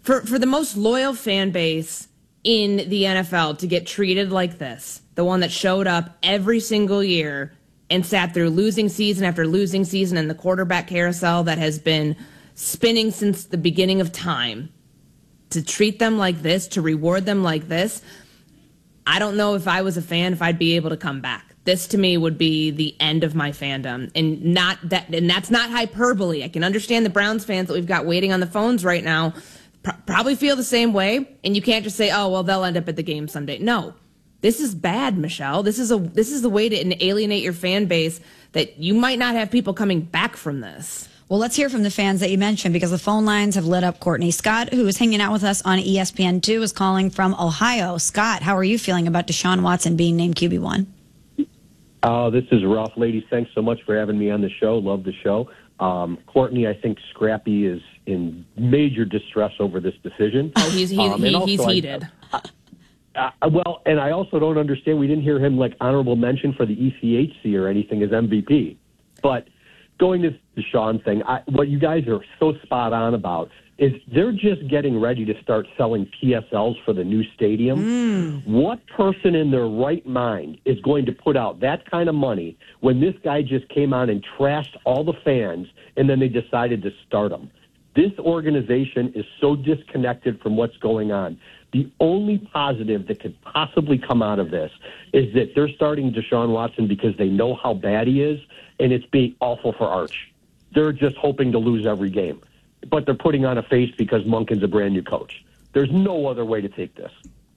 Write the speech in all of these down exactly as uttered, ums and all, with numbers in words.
For for the most loyal fan base in the N F L to get treated like this, the one that showed up every single year and sat through losing season after losing season and the quarterback carousel that has been spinning since the beginning of time, to treat them like this, to reward them like this, I don't know if I was a fan if I'd be able to come back. This to me would be the end of my fandom, and not that, and that's not hyperbole. I can understand the Browns fans that we've got waiting on the phones right now pr- probably feel the same way, and you can't just say, "Oh, well, they'll end up at the game someday." No, this is bad, Michelle. This is a this is the way to alienate your fan base that you might not have people coming back from this. Well, let's hear from the fans that you mentioned, because the phone lines have lit up. Courtney Scott, who is hanging out with us on E S P N two, is calling from Ohio. Scott, how are you feeling about Deshaun Watson being named Q B one? Oh, this is rough. Ladies, thanks so much for having me on the show. Love the show. Um, Courtney, I think Scrappy is in major distress over this decision. Oh, he's, he's, um, he, he's heated. I, I, uh, well, and I also don't understand, we didn't hear him like honorable mention for the E C H C or anything as M V P. But going to the Sean thing, I, what you guys are so spot on about is they're just getting ready to start selling P S Ls for the new stadium. Mm. What person in their right mind is going to put out that kind of money when this guy just came on and trashed all the fans and then they decided to start them? This organization is so disconnected from what's going on. The only positive that could possibly come out of this is that they're starting Deshaun Watson because they know how bad he is, and it's being awful for Arch. They're just hoping to lose every game. But they're putting on a face because Monken's a brand new coach. There's no other way to take this.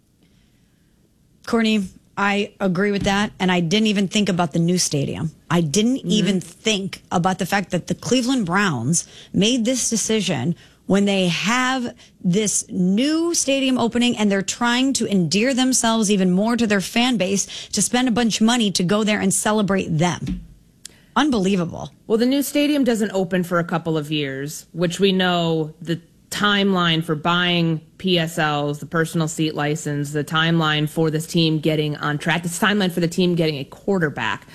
Courtney, I agree with that, and I didn't even think about the new stadium. I didn't mm-hmm. even think about the fact that the Cleveland Browns made this decision when they have this new stadium opening and they're trying to endear themselves even more to their fan base to spend a bunch of money to go there and celebrate them. Unbelievable. Well, the new stadium doesn't open for a couple of years, which we know the timeline for buying P S Ls, the personal seat license, the timeline for this team getting on track, the timeline for the team getting a quarterback,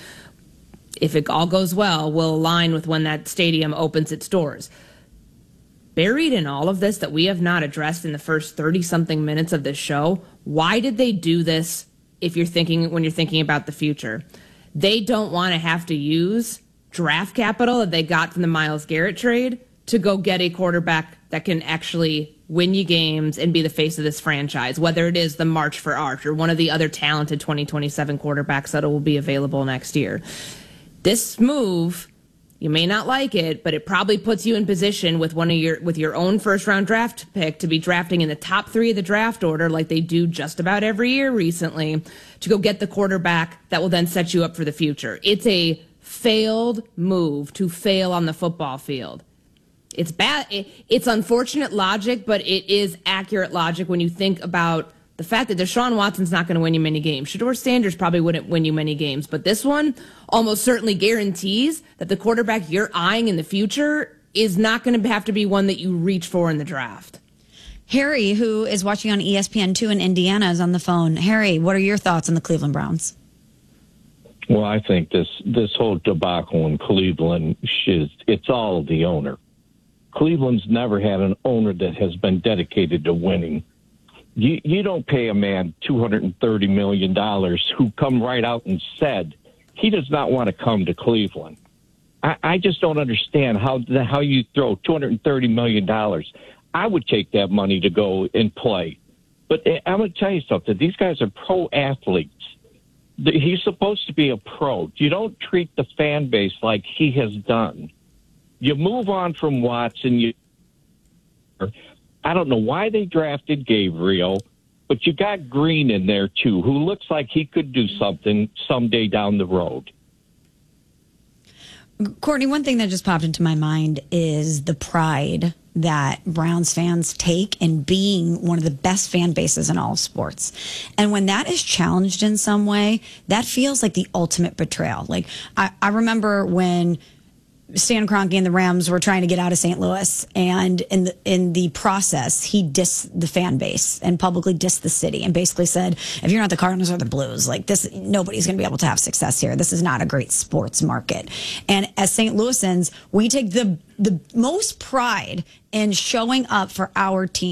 if it all goes well, will align with when that stadium opens its doors. Buried in all of this that we have not addressed in the first thirty-something minutes of this show, why did they do this if you're thinking, when you're thinking about the future? They don't want to have to use draft capital that they got from the Myles Garrett trade to go get a quarterback that can actually win you games and be the face of this franchise, whether it is the March for Arch or one of the other talented twenty twenty-seven quarterbacks that will be available next year. This move, you may not like it, but it probably puts you in position with one of your with your own first round draft pick to be drafting in the top three of the draft order, like they do just about every year recently, to go get the quarterback that will then set you up for the future. It's a failed move to fail on the football field. It's bad. It's unfortunate logic, but it is accurate logic when you think about the fact that Deshaun Watson's not going to win you many games. Shedeur Sanders probably wouldn't win you many games, but this one almost certainly guarantees that the quarterback you're eyeing in the future is not going to have to be one that you reach for in the draft. Harry, who is watching on E S P N two in Indiana, is on the phone. Harry, what are your thoughts on the Cleveland Browns? Well, I think this this whole debacle in Cleveland is it's all the owner. Cleveland's never had an owner that has been dedicated to winning. You, you don't pay a man two hundred thirty million dollars who come right out and said he does not want to come to Cleveland. I, I just don't understand how how you throw two hundred thirty million dollars. I would take that money to go and play. But I'm going to tell you something. These guys are pro athletes. He's supposed to be a pro. You don't treat the fan base like he has done. You move on from Watson. You I don't know why they drafted Gabriel, but you got Green in there, too, who looks like he could do something someday down the road. Courtney, one thing that just popped into my mind is the pride that Browns fans take in being one of the best fan bases in all of sports. And when that is challenged in some way, that feels like the ultimate betrayal. Like, I, I remember when Stan Kroenke and the Rams were trying to get out of Saint Louis, and in the in the process, he dissed the fan base and publicly dissed the city, and basically said, "If you're not the Cardinals or the Blues, like this, nobody's going to be able to have success here. This is not a great sports market." And as Saint Louisans, we take the the most pride in showing up for our teams.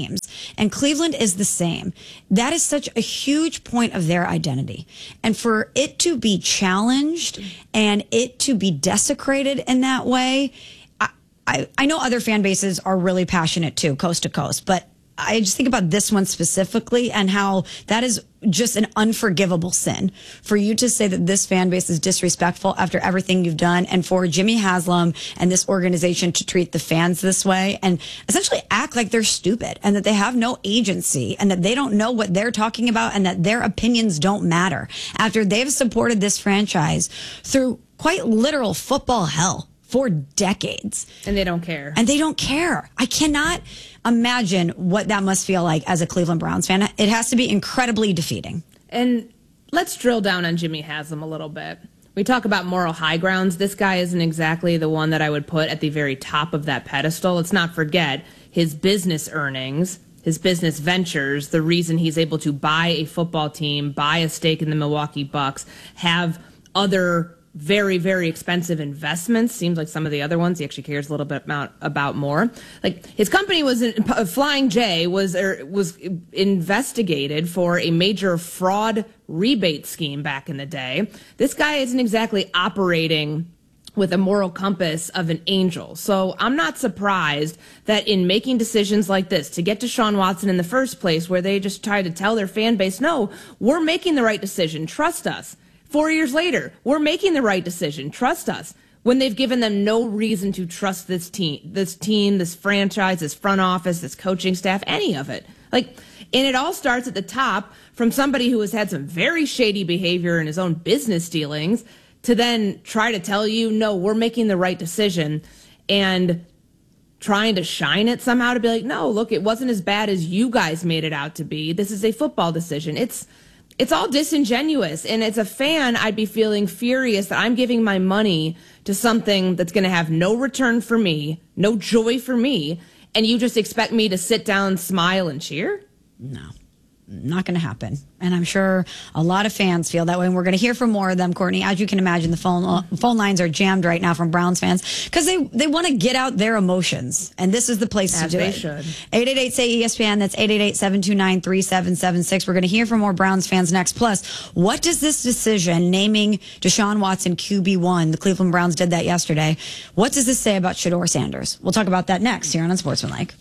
And Cleveland is the same. That is such a huge point of their identity. And for it to be challenged and it to be desecrated in that way, I, I, I know other fan bases are really passionate too, coast to coast, but I just think about this one specifically and how that is just an unforgivable sin for you to say that this fan base is disrespectful after everything you've done, and for Jimmy Haslam and this organization to treat the fans this way and essentially act like they're stupid and that they have no agency and that they don't know what they're talking about and that their opinions don't matter after they've supported this franchise through quite literal football hell for decades. And they don't care. And they don't care. I cannot imagine what that must feel like as a Cleveland Browns fan. It has to be incredibly defeating. And let's drill down on Jimmy Haslam a little bit. We talk about moral high grounds. This guy isn't exactly the one that I would put at the very top of that pedestal. Let's not forget his business earnings, his business ventures, the reason he's able to buy a football team, buy a stake in the Milwaukee Bucks, have other very, very expensive investments. Seems like some of the other ones he actually cares a little bit about, about more. Like his company was in, uh, Flying J was er, was investigated for a major fraud rebate scheme back in the day. This guy isn't exactly operating with a moral compass of an angel. So I'm not surprised that in making decisions like this to get Deshaun Watson in the first place, where they just try to tell their fan base, no, we're making the right decision. Trust us. Four years later, we're making the right decision. Trust us. When they've given them no reason to trust this team, this team, this franchise, this front office, this coaching staff, any of it. Like, and it all starts at the top from somebody who has had some very shady behavior in his own business dealings to then try to tell you, no, we're making the right decision, and trying to shine it somehow to be like, no, look, it wasn't as bad as you guys made it out to be. This is a football decision. It's It's all disingenuous. And as a fan, I'd be feeling furious that I'm giving my money to something that's going to have no return for me, no joy for me, and you just expect me to sit down, smile, and cheer? No, not going to happen. And I'm sure a lot of fans feel that way. And we're going to hear from more of them, Courtney. As you can imagine, the phone uh, phone lines are jammed right now from Browns fans because they, they want to get out their emotions. And this is the place As to do they it. should. eight eight eight, S A Y, E S P N. That's eight eight eight, seven two nine, three seven seven six. We're going to hear from more Browns fans next. Plus, what does this decision naming Deshaun Watson Q B one, the Cleveland Browns did that yesterday, what does this say about Shedeur Sanders? We'll talk about that next here on Unsportsmanlike.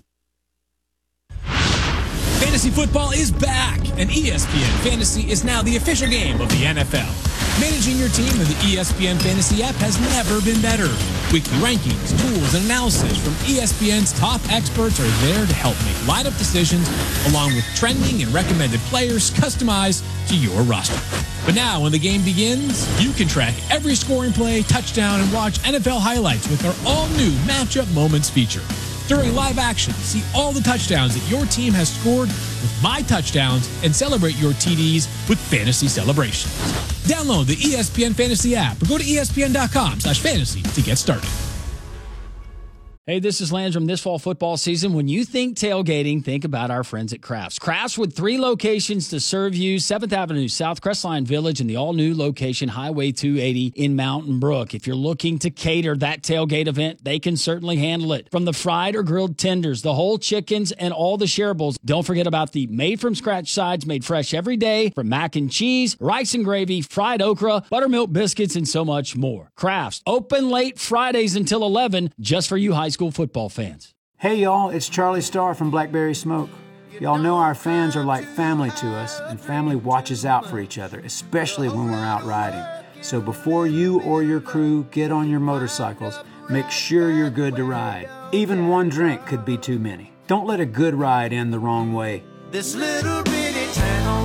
Fantasy football is back, and E S P N Fantasy is now the official game of the N F L. Managing your team in the E S P N Fantasy app has never been better. Weekly rankings, tools, and analysis from E S P N's top experts are there to help make lineup decisions, along with trending and recommended players customized to your roster. But now, when the game begins, you can track every scoring play, touchdown, and watch N F L highlights with our all-new Matchup Moments feature. During live action, see all the touchdowns that your team has scored with My Touchdowns and celebrate your T Ds with Fantasy Celebrations. Download the E S P N Fantasy app or go to E S P N dot com slash fantasy to get started. Hey, this is Landrum. This fall football season, when you think tailgating, think about our friends at Crafts. Crafts with three locations to serve you: seventh Avenue South, Crestline Village, and the all-new location, Highway two eighty in Mountain Brook. If you're looking to cater that tailgate event, they can certainly handle it. From the fried or grilled tenders, the whole chickens, and all the shareables. Don't forget about the made-from-scratch sides made fresh every day, from mac and cheese, rice and gravy, fried okra, buttermilk biscuits, and so much more. Crafts, open late Fridays until eleven, just for you high school football fans. Hey y'all, it's Charlie Starr from Blackberry Smoke. Y'all know our fans are like family to us, and family watches out for each other, especially when we're out riding. So before you or your crew get on your motorcycles, make sure you're good to ride. Even one drink could be too many. Don't let a good ride end the wrong way. This little bitty town,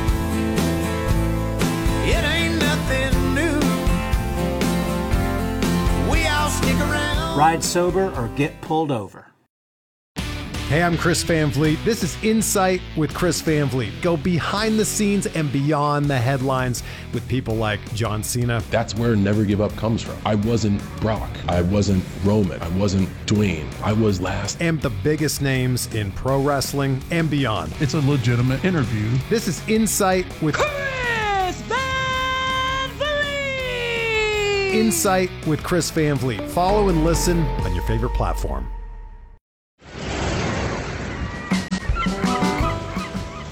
it ain't nothing new. We all stick around. Ride sober or get pulled over. Hey, I'm Chris Van Vliet. This is Insight with Chris Van Vliet. Go behind the scenes and beyond the headlines with people like John Cena. That's where Never Give Up comes from. I wasn't Brock. I wasn't Roman. I wasn't Dwayne. I was last. And the biggest names in pro wrestling and beyond. It's a legitimate interview. This is Insight with Chris Van Vliet! Insight with Chris Van Vliet. Follow and listen on your favorite platform.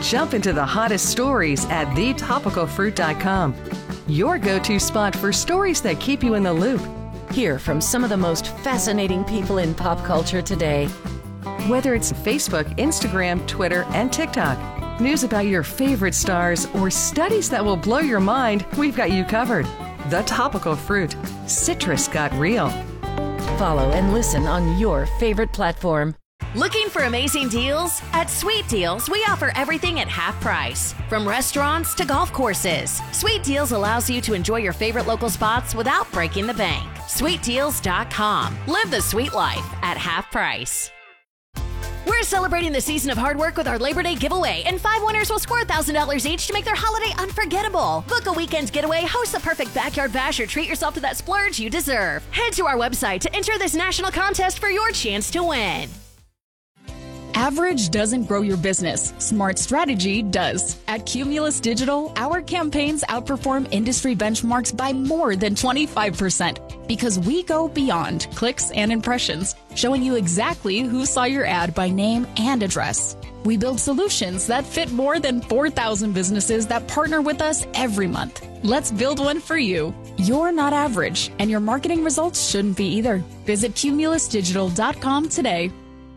Jump into the hottest stories at the topical fruit dot com. Your go-to spot for stories that keep you in the loop. Hear from some of the most fascinating people in pop culture today. Whether it's Facebook, Instagram, Twitter, and TikTok, news about your favorite stars, or studies that will blow your mind, we've got you covered. The Topical Fruit. Citrus got real. Follow and listen on your favorite platform. Looking for amazing deals? At Sweet Deals, we offer everything at half price. From restaurants to golf courses, Sweet Deals allows you to enjoy your favorite local spots without breaking the bank. sweet deals dot com. Live the sweet life at half price. We're celebrating the season of hard work with our Labor Day giveaway, and five winners will score one thousand dollars each to make their holiday unforgettable. Book a weekend getaway, host the perfect backyard bash, or treat yourself to that splurge you deserve. Head to our website to enter this national contest for your chance to win. Average doesn't grow your business. Smart strategy does. At Cumulus Digital, our campaigns outperform industry benchmarks by more than twenty-five percent because we go beyond clicks and impressions, showing you exactly who saw your ad by name and address. We build solutions that fit more than four thousand businesses that partner with us every month. Let's build one for you. You're not average, and your marketing results shouldn't be either. Visit cumulus digital dot com today.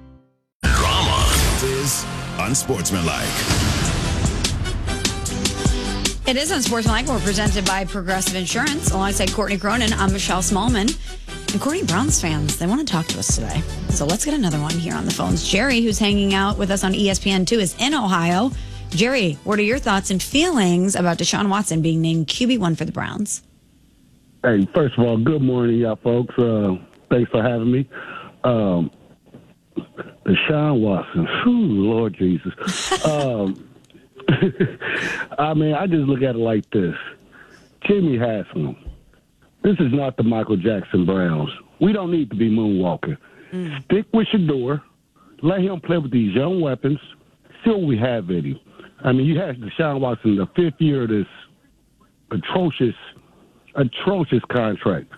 Is unsportsmanlike. It is unsportsmanlike. We're presented by Progressive Insurance. Alongside Courtney Cronin, I'm Michelle Smallman. And Courtney, Browns fans, they want to talk to us today. So let's get another one here on the phones. Jerry, who's hanging out with us on E S P N two, is in Ohio. Jerry, what are your thoughts and feelings about Deshaun Watson being named Q B one for the Browns? Hey, first of all, good morning, y'all folks. Uh, thanks for having me. Um, Deshaun Watson, whew, Lord Jesus. Um, I mean, I just look at it like this. Jimmy Haslam, this is not the Michael Jackson Browns. We don't need to be moonwalking. Mm. Stick with Shador. Let him play with these young weapons. See what we have in him. I mean, you had Deshaun Watson the fifth year of this atrocious, atrocious contract.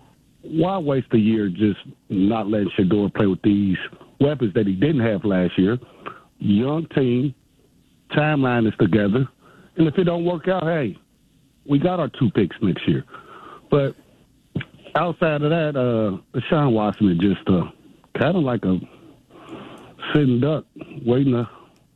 Why waste a year just not letting Shador play with these weapons that he didn't have last year? Young team, timeline is together, and if it don't work out, hey, we got our two picks next year. But outside of that, uh, Deshaun Watson is just uh, kind of like a sitting duck waiting to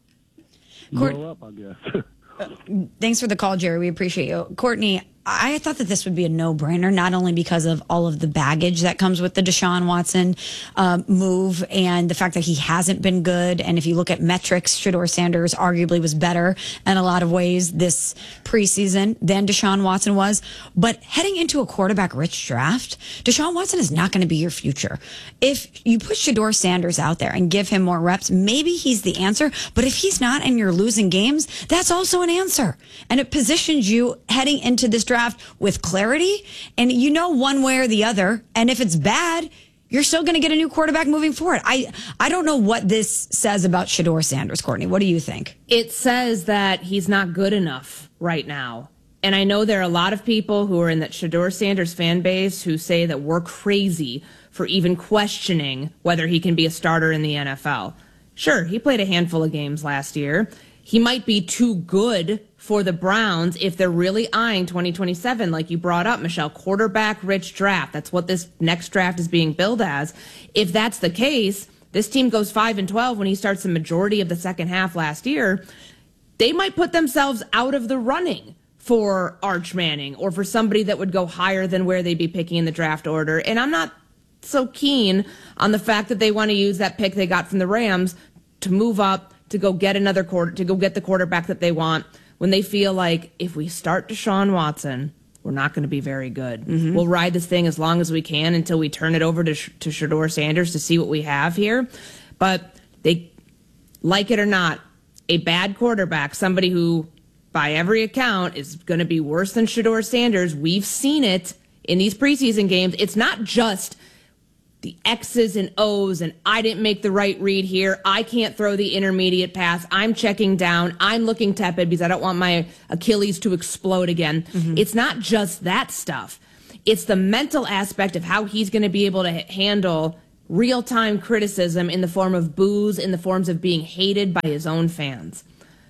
Court- grow up, I guess. Thanks for the call, Jerry. We appreciate you. Courtney, I thought that this would be a no-brainer, not only because of all of the baggage that comes with the Deshaun Watson uh, move and the fact that he hasn't been good. And if you look at metrics, Shador Sanders arguably was better in a lot of ways this preseason than Deshaun Watson was. But heading into a quarterback-rich draft, Deshaun Watson is not going to be your future. If you put Shador Sanders out there and give him more reps, maybe he's the answer. But if he's not and you're losing games, that's also an answer. And it positions you heading into this draft with clarity, and you know one way or the other. And if it's bad, you're still going to get a new quarterback moving forward. I I don't know what this says about Shador Sanders, Courtney. What do you think? It says that he's not good enough right now. And I know there are a lot of people who are in that Shador Sanders fan base who say that we're crazy for even questioning whether he can be a starter in the N F L. Sure, he played a handful of games last year. He might be too good for the Browns if they're really eyeing twenty twenty-seven, like you brought up, Michelle, quarterback-rich draft. That's what this next draft is being billed as. If that's the case, this team goes five and twelve when he starts the majority of the second half last year. They might put themselves out of the running for Arch Manning or for somebody that would go higher than where they'd be picking in the draft order. And I'm not so keen on the fact that they want to use that pick they got from the Rams to move up, to go get another quarter, to go get the quarterback that they want, when they feel like if we start Deshaun Watson, we're not going to be very good. Mm-hmm. We'll ride this thing as long as we can until we turn it over to, to Shador Sanders to see what we have here. But they, like it or not, a bad quarterback, somebody who, by every account, is going to be worse than Shador Sanders. We've seen it in these preseason games. It's not just the X's and O's, and I didn't make the right read here. I can't throw the intermediate pass. I'm checking down. I'm looking tepid because I don't want my Achilles to explode again. Mm-hmm. It's not just that stuff. It's the mental aspect of how he's going to be able to handle real-time criticism in the form of boos, in the forms of being hated by his own fans.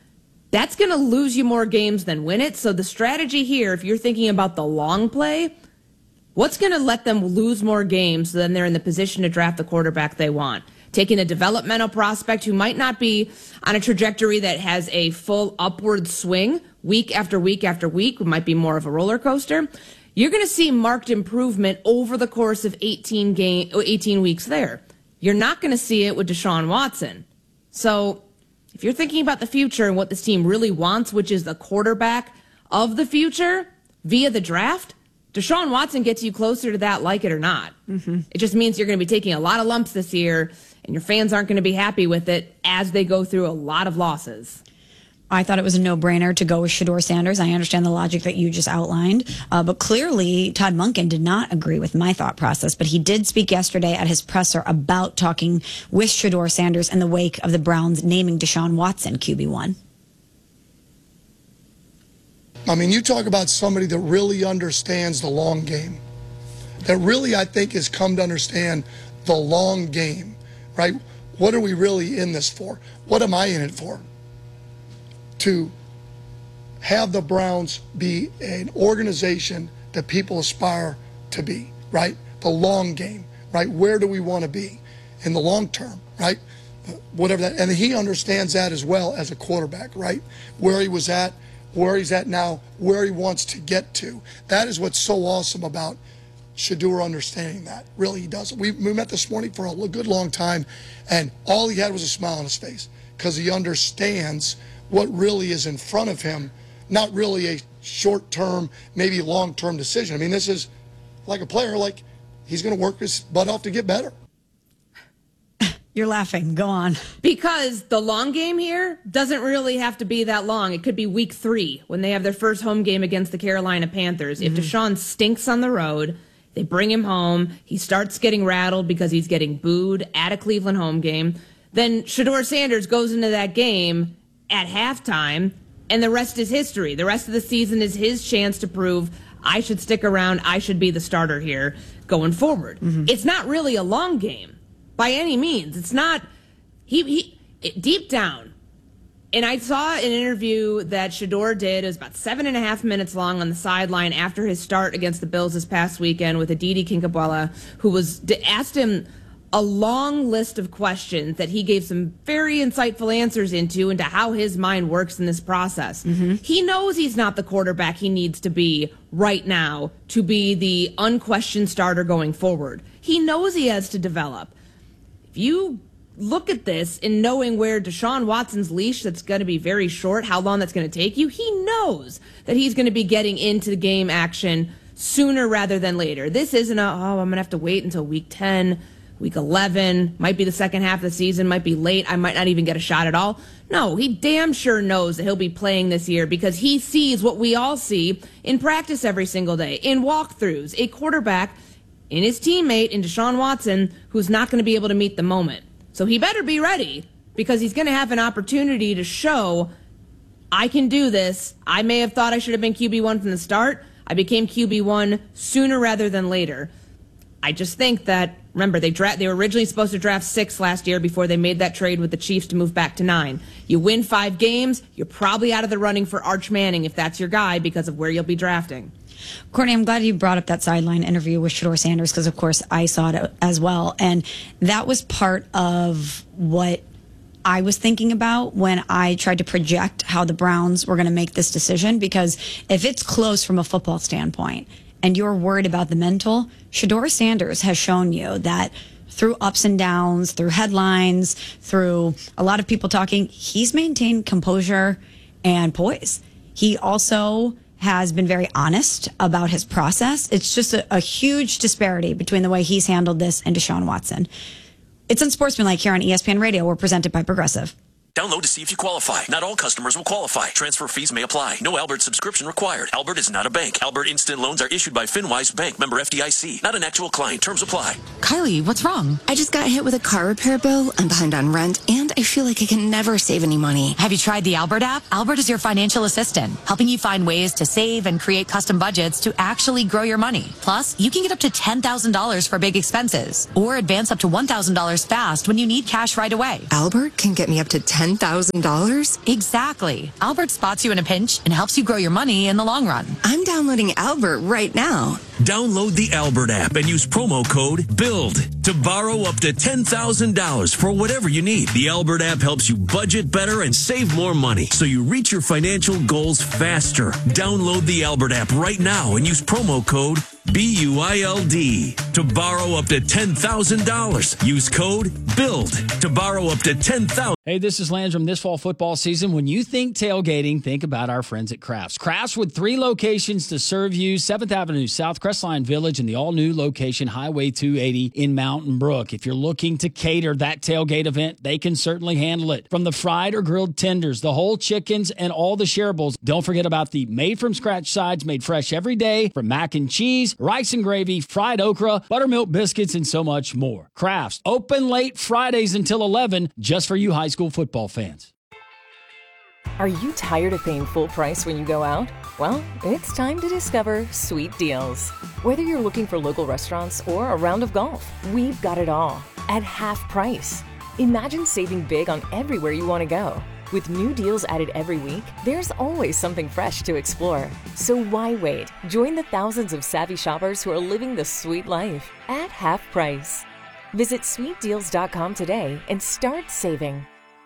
that's going to lose you more games than win it. So the strategy here, if you're thinking about the long play, what's going to let them lose more games so then they're in the position to draft the quarterback they want? Taking a developmental prospect who might not be on a trajectory that has a full upward swing week after week after week, it might be more of a roller coaster. You're going to see marked improvement over the course of eighteen game, eighteen weeks there. You're not going to see it with Deshaun Watson. So if you're thinking about the future and what this team really wants, which is the quarterback of the future via the draft, Deshaun Watson gets you closer to that, like it or not. Mm-hmm. It just means you're going to be taking a lot of lumps this year, and your fans aren't going to be happy with it as they go through a lot of losses. I thought it was a no-brainer to go with Shedeur Sanders. I understand the logic that you just outlined, uh, but clearly Todd Monken did not agree with my thought process, but he did speak yesterday at his presser about talking with Shedeur Sanders in the wake of the Browns naming Deshaun Watson Q B one. I mean, you talk about somebody that really understands the long game, that really, I think, has come to understand the long game, right? What are we really in this for? What am I in it for? To have the Browns be an organization that people aspire to be, right? The long game, right? Where do we want to be in the long term, right? Whatever that, and he understands that as well as a quarterback, right? Where he was at, where he's at now, where he wants to get to. That is what's so awesome about Shedeur understanding that. Really, he does. We, we met this morning for a good long time, and all he had was a smile on his face because he understands what really is in front of him, not really a short-term, maybe long-term decision. I mean, this is like a player, like he's going to work his butt off to get better. You're laughing. Go on. Because the long game here doesn't really have to be that long. It could be week three when they have their first home game against the Carolina Panthers. Mm-hmm. If Deshaun stinks on the road, they bring him home. He starts getting rattled because he's getting booed at a Cleveland home game. Then Shedeur Sanders goes into that game at halftime, and the rest is history. The rest of the season is his chance to prove, I should stick around, I should be the starter here going forward. Mm-hmm. It's not really a long game by any means. It's not, he, he it, deep down, and I saw an interview that Shedeur did. It was about seven and a half minutes long on the sideline after his start against the Bills this past weekend with Aditi Kinkhabwala, who was asked him a long list of questions that he gave some very insightful answers into, into how his mind works in this process. Mm-hmm. He knows he's not the quarterback he needs to be right now to be the unquestioned starter going forward. He knows he has to develop. If you look at this in knowing where Deshaun Watson's leash that's going to be very short, how long that's going to take you, he knows that he's going to be getting into the game action sooner rather than later. This isn't a, oh, I'm going to have to wait until week ten, week eleven, might be the second half of the season, might be late, I might not even get a shot at all. No, he damn sure knows that he'll be playing this year because he sees what we all see in practice every single day, in walkthroughs, a quarterback in his teammate, in Deshaun Watson, who's not going to be able to meet the moment. So he better be ready because he's going to have an opportunity to show, I can do this. I may have thought I should have been Q B one from the start. I became Q B one sooner rather than later. I just think that, remember, they dra- they were originally supposed to draft six last year before they made that trade with the Chiefs to move back to nine. You win five games, you're probably out of the running for Arch Manning if that's your guy because of where you'll be drafting. Courtney, I'm glad you brought up that sideline interview with Shedeur Sanders because, of course, I saw it as well. And that was part of what I was thinking about when I tried to project how the Browns were going to make this decision. Because if it's close from a football standpoint and you're worried about the mental, Shedeur Sanders has shown you that through ups and downs, through headlines, through a lot of people talking, he's maintained composure and poise. He also has been very honest about his process. It's just a, a huge disparity between the way he's handled this and Deshaun Watson. It's Unsportsmanlike here on E S P N Radio. We're presented by Progressive. Download to see if you qualify. Not all customers will qualify. Transfer fees may apply. No Albert subscription required. Albert is not a bank. Albert Instant Loans are issued by FinWise Bank, member F D I C. Not an actual client. Terms apply. Kylie, what's wrong? I just got hit with a car repair bill. I'm behind on rent, and I feel like I can never save any money. Have you tried the Albert app? Albert is your financial assistant, helping you find ways to save and create custom budgets to actually grow your money. Plus, you can get up to ten thousand dollars for big expenses, or advance up to one thousand dollars fast when you need cash right away. Albert can get me up to ten ten thousand dollars? Exactly. Albert spots you in a pinch and helps you grow your money in the long run. I'm downloading Albert right now. Download the Albert app and use promo code BUILD to borrow up to ten thousand dollars for whatever you need. The Albert app helps you budget better and save more money so you reach your financial goals faster. Download the Albert app right now and use promo code B U I L D to borrow up to ten thousand dollars. Use code BUILD to borrow up to ten thousand dollars. Hey, this is Landrum. This fall football season, when you think tailgating, think about our friends at Crafts. Crafts with three locations to serve you: seventh Avenue South, Crestline Village, and the all-new location, Highway two eighty in Mountain Brook. If you're looking to cater that tailgate event, they can certainly handle it. From the fried or grilled tenders, the whole chickens, and all the shareables, don't forget about the made-from-scratch sides made fresh every day, from mac and cheese, rice and gravy, fried okra, buttermilk biscuits, and so much more. Crafts, open late Fridays until eleven, just for you high school football fans. Are you tired of paying full price when you go out? Well, it's time to discover Sweet Deals. Whether you're looking for local restaurants or a round of golf, we've got it all at half price. Imagine saving big on everywhere you want to go. With new deals added every week, there's always something fresh to explore. So why wait? Join the thousands of savvy shoppers who are living the sweet life at half price. Visit sweet deals dot com today and start saving.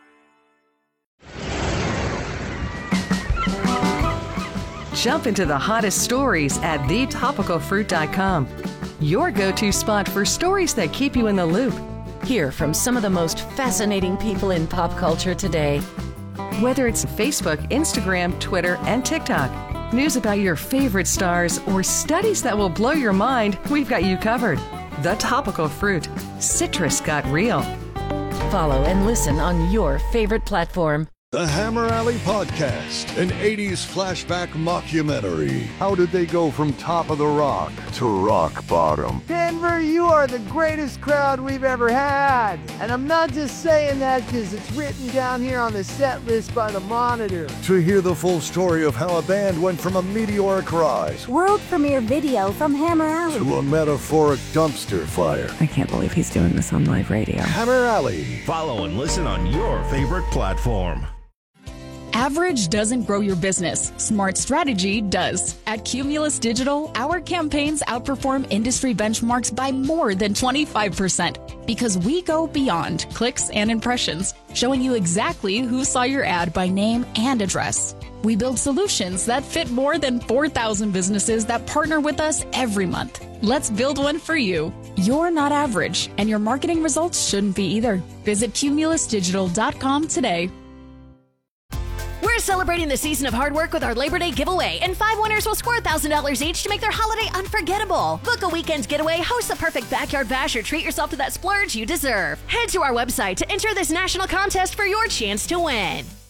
Jump into the hottest stories at the topical fruit dot com. Your go-to spot for stories that keep you in the loop. Hear from some of the most fascinating people in pop culture today. Whether it's Facebook, Instagram, Twitter, and TikTok, news about your favorite stars, or studies that will blow your mind, we've got you covered. The Topical Fruit. Citrus got real. Follow and listen on your favorite platform. The Hammer Alley Podcast, an eighties flashback mockumentary. How did they go from top of the rock to rock bottom? Denver, you are the greatest crowd we've ever had. And I'm not just saying that because it's written down here on the set list by the Monitor. To hear the full story of how a band went from a meteoric rise, world premiere video from Hammer Alley, to a metaphoric dumpster fire. I can't believe he's doing this on live radio. Hammer Alley. Follow and listen on your favorite platform. Average doesn't grow your business. Smart strategy does. At Cumulus Digital, our campaigns outperform industry benchmarks by more than twenty-five percent because we go beyond clicks and impressions, showing you exactly who saw your ad by name and address. We build solutions that fit more than four thousand businesses that partner with us every month. Let's build one for you. You're not average, and your marketing results shouldn't be either. Visit cumulus digital dot com today. We're celebrating the season of hard work with our Labor Day giveaway, and five winners will score one thousand dollars each to make their holiday unforgettable. Book a weekend getaway, host the perfect backyard bash, or treat yourself to that splurge you deserve. Head to our website to enter this national contest for your chance to win.